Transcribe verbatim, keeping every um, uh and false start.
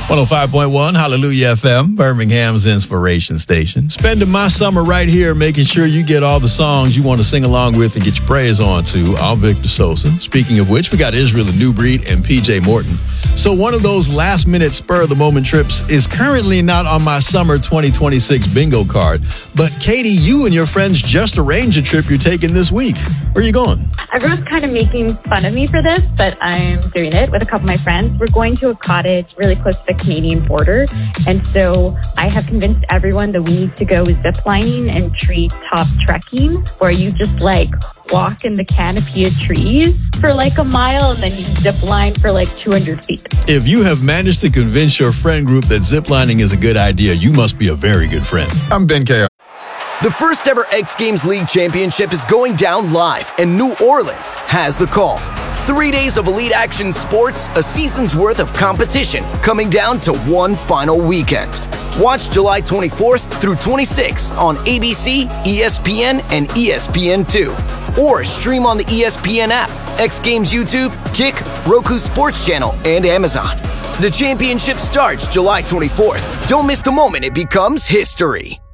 one oh five point one Hallelujah F M, Birmingham's inspiration station. Spending my summer right here making sure you get all the songs you want to sing along with and get your praise on to. I'm Victor Sosa. Speaking of which, we got Israel and New Breed and P J Morton. So one of those last-minute spur-of-the-moment trips is currently not on my summer twenty twenty-six bingo card. But Katie, you and your friends just arranged a trip you're taking this week. Where are you going? Everyone's kind of making fun of me for this, but I'm doing it with a couple of my friends. We're going to a cottage really close to the Canadian border. And so I have convinced everyone that we need to go ziplining and treetop trekking, where you just like walk in the canopy of trees for like a mile and then you zip line for like two hundred feet. If you have managed to convince your friend group that ziplining is a good idea, you must be a very good friend. I'm Ben K. The first ever X Games League Championship is going down live, and New Orleans has the call. Three days of elite action sports, a season's worth of competition, coming down to one final weekend. Watch July twenty-fourth through twenty-sixth on A B C, E S P N, and E S P N two. Or stream on the E S P N app, X Games YouTube, Kick, Roku Sports Channel, and Amazon. The championship starts July twenty-fourth. Don't miss the moment it becomes history.